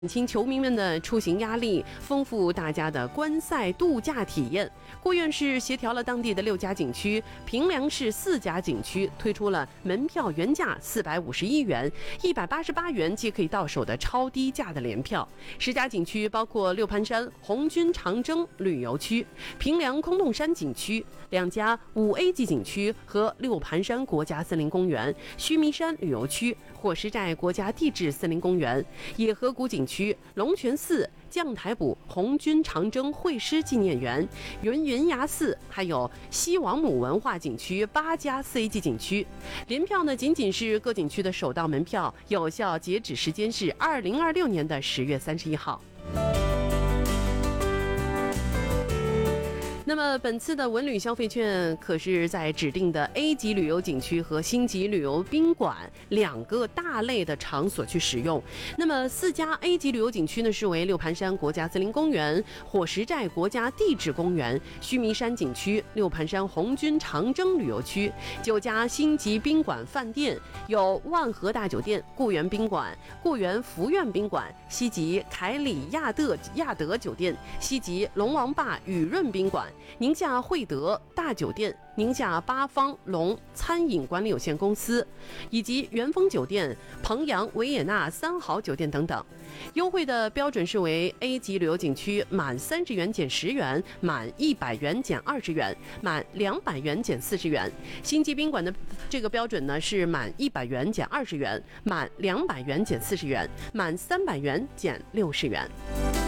减轻球迷们的出行压力，丰富大家的观赛度假体验。郭院士协调了当地的6家景区、平凉市4家景区，推出了门票原价451元、188元即可以到手的超低价的联票。10家景区包括六盘山红军长征旅游区、平凉空洞山景区、2家5A 级景区和六盘山国家森林公园、须弥山旅游区、火石寨国家地质森林公园、野河谷景区、龙泉寺、将台堡红军长征会师纪念园、云崖寺，还有西王母文化景区8家4A 级景区。联票呢，仅仅是各景区的首道门票，有效截止时间是2026年的10月31号。那么本次的文旅消费券可是在指定的 A 级旅游景区和星级旅游宾馆2个大类的场所去使用。那么4家 A 级旅游景区呢，是为六盘山国家森林公园、火石寨国家地质公园、须弥山景区、六盘山红军长征旅游区。9家星级宾馆饭店有万和大酒店、固原宾馆、固原福苑宾馆、西极凯里亚德酒店、西极龙王坝雨润宾馆、宁夏惠德大酒店、宁夏八方龙餐饮管理有限公司，以及元丰酒店、彭阳维也纳3好酒店等等。优惠的标准是为 A 级旅游景区满30元减10元，满100元减20元，满200元减40元。星级宾馆的这个标准呢是满100元减20元，满200元减40元，满300元减60元。